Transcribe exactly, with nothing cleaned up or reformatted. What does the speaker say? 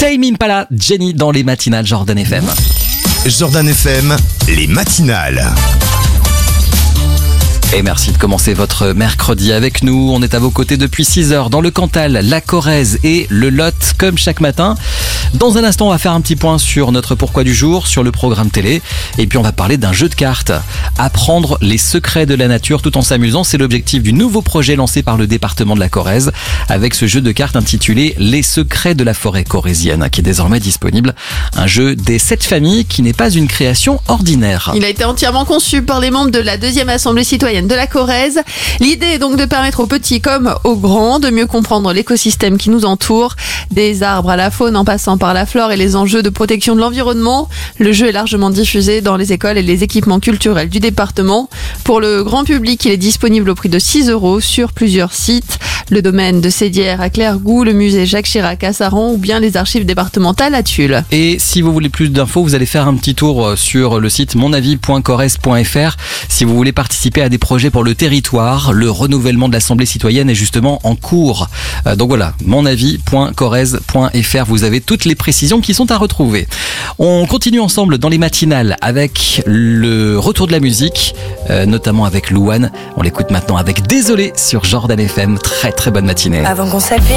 Tame Impala, Jenny dans les matinales Jordan F M. Jordan F M, les matinales. Et merci de commencer votre mercredi avec nous. On est à vos côtés depuis six heures dans le Cantal, la Corrèze et le Lot, comme chaque matin. Dans un instant, on va faire un petit point sur notre pourquoi du jour, sur le programme télé. Et puis on va parler d'un jeu de cartes. Apprendre les secrets de la nature tout en s'amusant, c'est l'objectif du nouveau projet lancé par le département de la Corrèze. Avec ce jeu de cartes intitulé Les secrets de la forêt corrézienne, qui est désormais disponible. Un jeu des sept familles qui n'est pas une création ordinaire. Il a été entièrement conçu par les membres de la deuxième assemblée citoyenne de la Corrèze. L'idée est donc de permettre aux petits comme aux grands de mieux comprendre l'écosystème qui nous entoure, des arbres à la faune en passant par la flore et les enjeux de protection de l'environnement. Le jeu est largement diffusé dans les écoles et les équipements culturels du département. Pour le grand public, il est disponible au prix de six euros sur plusieurs sites. Le domaine de Sédière à Clairgouts, le musée Jacques Chirac à Saran ou bien les archives départementales à Tulle. Et si vous voulez plus d'infos, vous allez faire un petit tour sur le site mon avis point corrèze point f r. Si vous voulez participer à des projets pour le territoire, le renouvellement de l'Assemblée citoyenne est justement en cours. Donc voilà, mon avis point corrèze point f r. Vous avez toutes les précisions qui sont à retrouver. On continue ensemble dans les matinales avec le retour de la musique, euh, notamment avec Louane. On l'écoute maintenant avec Désolé sur Jordan F M. Très très bonne matinée. Avant qu'on s'appuie.